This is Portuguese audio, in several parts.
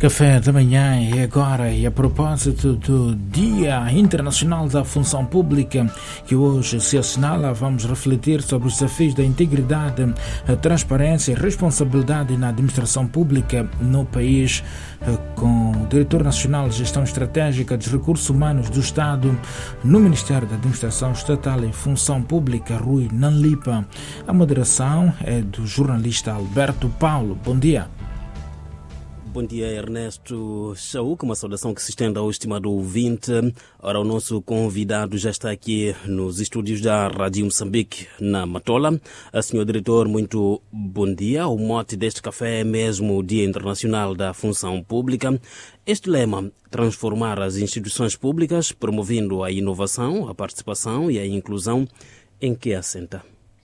Café da manhã e agora, e a propósito do Dia Internacional da Função Pública, que hoje se assinala, vamos refletir sobre os desafios da integridade, a transparência e responsabilidade na administração pública no país, com o Diretor Nacional de Gestão Estratégica dos Recursos Humanos do Estado no Ministério da Administração Estatal e Função Pública, Rui Nanlipa. A moderação é do jornalista Alberto Paulo. Bom dia. Bom dia, Ernesto Chau, com uma saudação que se estende ao estimado ouvinte. Ora, o nosso convidado já está aqui nos estúdios da Rádio Moçambique, na Matola. Senhor Diretor, muito bom dia. O mote deste café é mesmo o Dia Internacional da Função Pública. Este lema, transformar as instituições públicas, promovendo a inovação, a participação e a inclusão, em que assenta?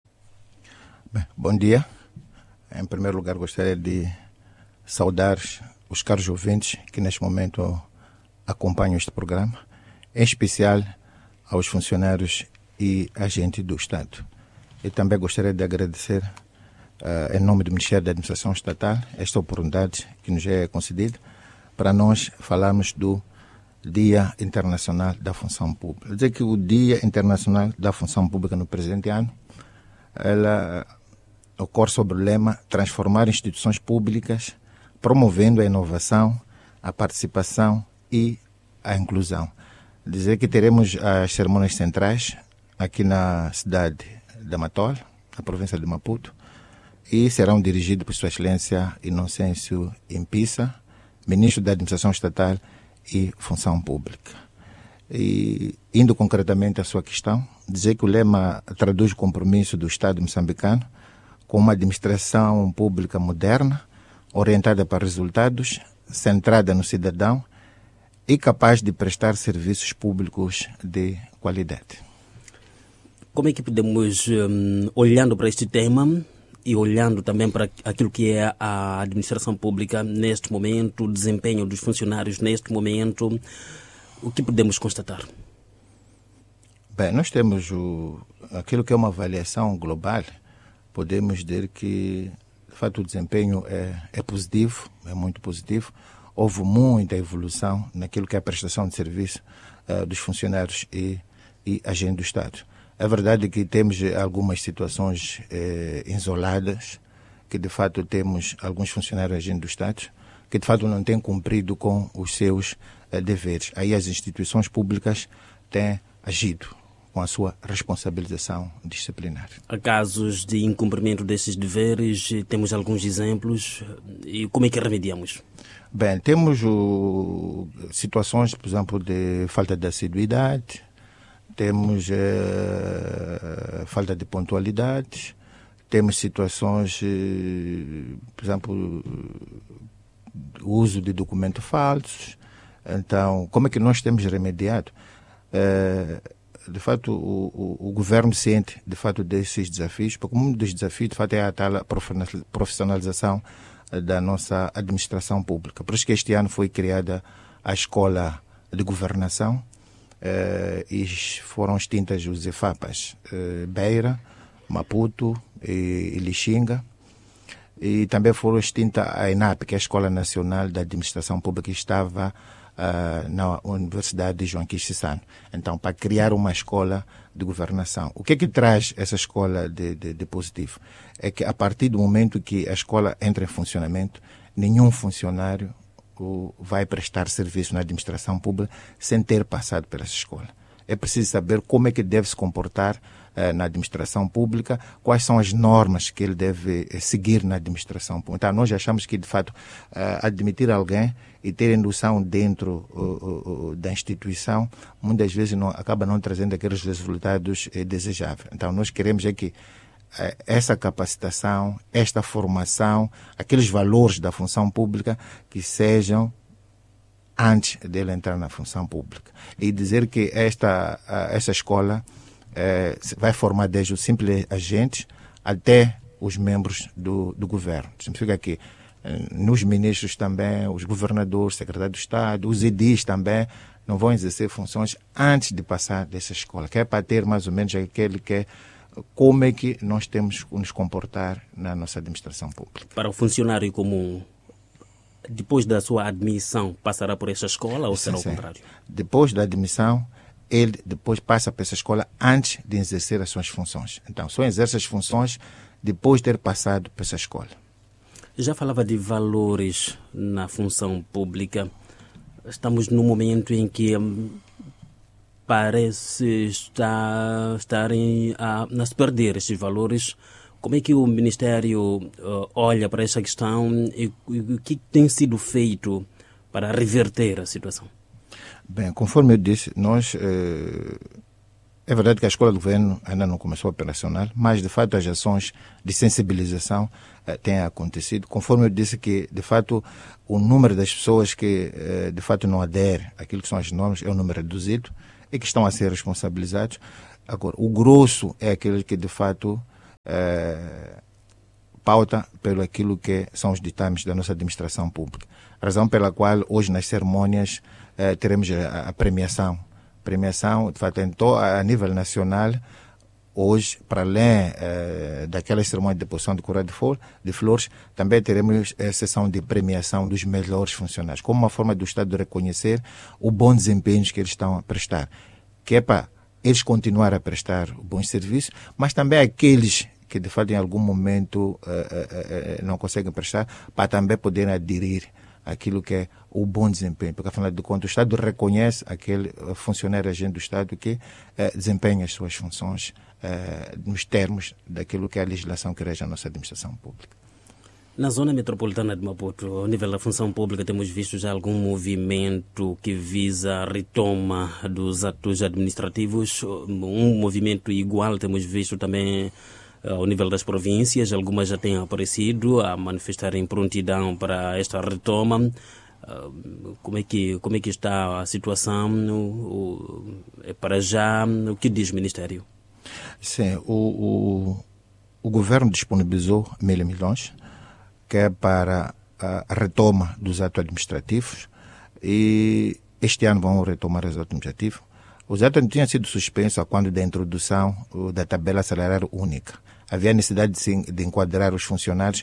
Bem, bom dia. Em primeiro lugar, gostaria de saudar os caros ouvintes que neste momento acompanham este programa, em especial aos funcionários e agentes do Estado. E também gostaria de agradecer, em nome do Ministério da Administração Estatal, esta oportunidade que nos é concedida para nós falarmos do Dia Internacional da Função Pública. Dizer que o Dia Internacional da Função Pública no presente ano, ela ocorre sob o lema transformar instituições públicas promovendo a inovação, a participação e a inclusão. Dizer que teremos as cerimônias centrais aqui na cidade da Matola, na província de Maputo, e serão dirigidos por Sua Excelência Inocêncio Impissa, Ministro da Administração Estatal e Função Pública. E, indo concretamente à sua questão, dizer que o lema traduz o compromisso do Estado moçambicano com uma administração pública moderna, orientada para resultados, centrada no cidadão e capaz de prestar serviços públicos de qualidade. Como é que podemos, olhando para este tema e olhando também para aquilo que é a administração pública neste momento, o desempenho dos funcionários neste momento, o que podemos constatar? Bem, nós temos aquilo que é uma avaliação global. Podemos dizer que, de fato, o desempenho é positivo, é muito positivo. Houve muita evolução naquilo que é a prestação de serviço dos funcionários e agentes do Estado. É verdade que temos algumas situações isoladas, que de fato temos alguns funcionários e agentes do Estado que de fato não têm cumprido com os seus deveres. Aí as instituições públicas têm agido com a sua responsabilização disciplinar. Há casos de incumprimento desses deveres, temos alguns exemplos, e como é que remediamos? Bem, temos situações, por exemplo, de falta de assiduidade, temos falta de pontualidade, temos situações, por exemplo, uso de documentos falsos. Então, como é que nós temos remediado? De fato, o governo sente, de fato, desses desafios, porque um dos desafios, de fato, é a tal profissionalização da nossa administração pública. Por isso que este ano foi criada a Escola de Governação e foram extintas os EFAPAs Beira, Maputo e Lixinga. E também foram extinta a ENAP, que é a Escola Nacional da Administração Pública, que estava na Universidade de João Quixissano. Então, para criar uma escola de governação. O que é que traz essa escola de positivo? É que a partir do momento que a escola entra em funcionamento, nenhum funcionário vai prestar serviço na administração pública sem ter passado pela escola. É preciso saber como é que deve se comportar na administração pública, quais são as normas que ele deve seguir na administração pública. Então, nós achamos que, de fato, admitir alguém e ter indução dentro da instituição, muitas vezes acaba não trazendo aqueles resultados desejáveis. Então, nós queremos que essa capacitação, esta formação, aqueles valores da função pública que sejam antes dele entrar na função pública. E dizer que essa escola vai formar desde o simples agente até os membros do governo. Significa que nos ministros também, os governadores, secretários de Estado, os edis também não vão exercer funções antes de passar dessa escola, que é para ter mais ou menos aquele que é como é que nós temos que nos comportar na nossa administração pública. Para o funcionário comum, depois da sua admissão, passará por essa escola ou será o Sim. contrário? Depois da admissão, ele depois passa para essa escola antes de exercer as suas funções. Então, só exerce as funções depois de ter passado para essa escola. Já falava de valores na função pública. Estamos num momento em que parece estarem a se perder estes valores. Como é que o Ministério olha para esta questão e o que tem sido feito para reverter a situação? Bem, conforme eu disse, nós... É verdade que a Escola do Governo ainda não começou a operacional, mas, de fato, as ações de sensibilização têm acontecido. Conforme eu disse que, de fato, o número das pessoas que, de fato, não aderem àquilo que são as normas é um número reduzido e que estão a ser responsabilizados. Agora, o grosso é aquele que, de fato, pauta pelo aquilo que são os ditames da nossa administração pública. A razão pela qual, hoje, nas cerimônias, teremos a premiação, de fato, a nível nacional, hoje, para além daquela cerimônia de deposição de coroa de flores, também teremos a sessão de premiação dos melhores funcionários, como uma forma do Estado de reconhecer o bom desempenho que eles estão a prestar, que é para eles continuar a prestar bons serviços, mas também aqueles que, de fato, em algum momento não conseguem prestar, para também poderem aderir aquilo que é o bom desempenho, porque, afinal de contas, o Estado reconhece aquele funcionário agente do Estado que desempenha as suas funções nos termos daquilo que é a legislação que rege a nossa administração pública. Na zona metropolitana de Maputo, ao nível da função pública, temos visto já algum movimento que visa a retoma dos atos administrativos, um movimento igual temos visto também ao nível das províncias, algumas já têm aparecido a manifestarem prontidão para esta retoma. Como é que está a situação? Para já, o que diz o Ministério? Sim, o governo disponibilizou 1.000 milhões, que é para a retoma dos atos administrativos, e este ano vão retomar os atos administrativos. Os atos tinham sido suspensos quando da introdução da tabela salarial única. Havia necessidade de enquadrar os funcionários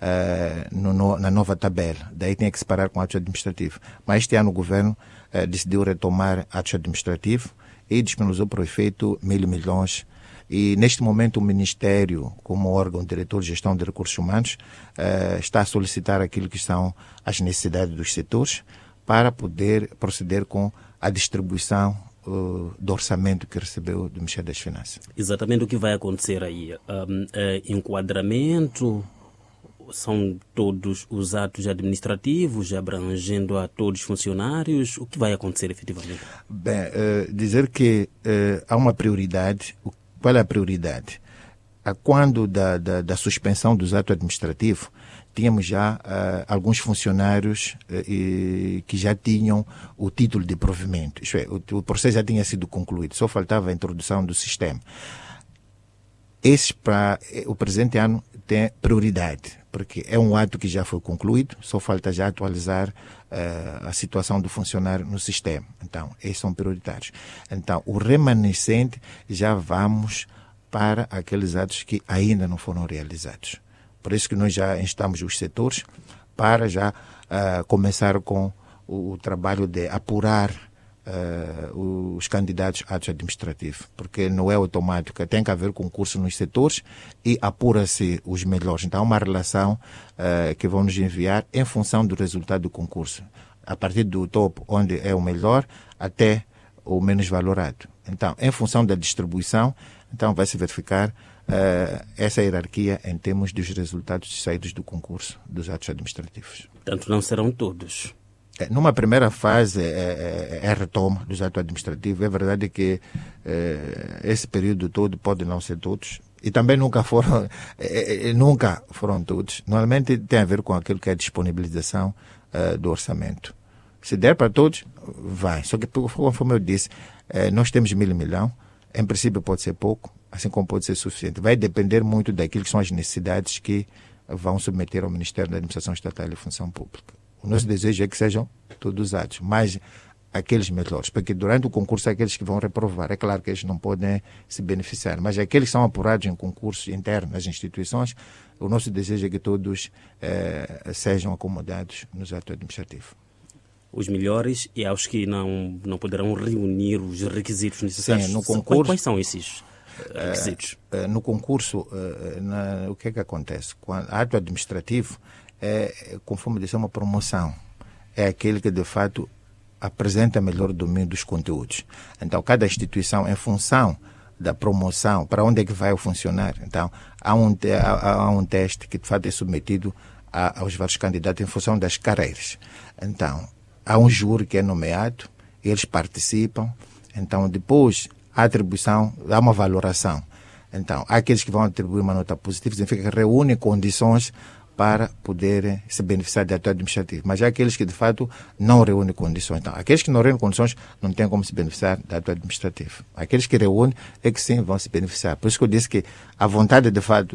na nova tabela. Daí tinha que se parar com atos administrativos. Mas este ano o governo decidiu retomar atos administrativos e disponibilizou para o efeito 1.000 milhões. E neste momento o Ministério, como órgão diretor de gestão de recursos humanos, está a solicitar aquilo que são as necessidades dos setores para poder proceder com a distribuição do orçamento que recebeu do Ministério das Finanças. Exatamente o que vai acontecer aí? Enquadramento? São todos os atos administrativos, abrangendo a todos os funcionários? O que vai acontecer efetivamente? Bem, dizer que há uma prioridade. Qual é a prioridade? Quando da suspensão dos atos administrativos, tínhamos já alguns funcionários que já tinham o título de provimento. Isto é, o processo já tinha sido concluído, só faltava a introdução do sistema. Esse, para o presente ano, tem prioridade, porque é um ato que já foi concluído, só falta já atualizar a situação do funcionário no sistema. Então, esses são prioritários. Então, o remanescente já vamos para aqueles atos que ainda não foram realizados. Por isso que nós já instamos os setores para já começar com o trabalho de apurar os candidatos a atos administrativos, porque não é automático, tem que haver concurso nos setores e apura-se os melhores. Então, há uma relação que vão nos enviar em função do resultado do concurso, a partir do topo, onde é o melhor, até o menos valorado. Então, em função da distribuição, então vai-se verificar essa hierarquia em termos dos resultados saídos do concurso dos atos administrativos. Portanto, não serão todos. Numa primeira fase é a retoma dos atos administrativos. É verdade que esse período todo pode não ser todos e também nunca foram todos. Normalmente tem a ver com aquilo que é a disponibilização do orçamento. Se der para todos, vai. Só que, conforme eu disse, nós temos 1.000 milhões. Em princípio pode ser pouco, assim como pode ser suficiente. Vai depender muito daquilo que são as necessidades que vão submeter ao Ministério da Administração Estatal e Função Pública. O nosso desejo é que sejam todos usados, mas aqueles melhores, porque durante o concurso aqueles que vão reprovar, é claro que eles não podem se beneficiar, mas aqueles que são apurados em concursos internos nas instituições, o nosso desejo é que todos sejam acomodados nos atos administrativos. Os melhores e aos que não poderão reunir os requisitos necessários. Sim, no concurso, quais são esses requisitos? No concurso, o que é que acontece? Quando ato administrativo conforme disse, uma promoção. É aquele que, de fato, apresenta melhor domínio dos conteúdos. Então, cada instituição, em função da promoção, para onde é que vai o funcionário? Então, há um teste que, de fato, é submetido aos vários candidatos em função das carreiras. Então, há um júri que é nomeado, eles participam. Então, depois, a atribuição, há uma valoração. Então, há aqueles que vão atribuir uma nota positiva, significa que reúnem condições para poderem se beneficiar de ato administrativo. Mas há aqueles que, de fato, não reúnem condições. Então, aqueles que não reúnem condições não têm como se beneficiar de ato administrativo. Aqueles que reúnem é que sim vão se beneficiar. Por isso que eu disse que a vontade, de fato,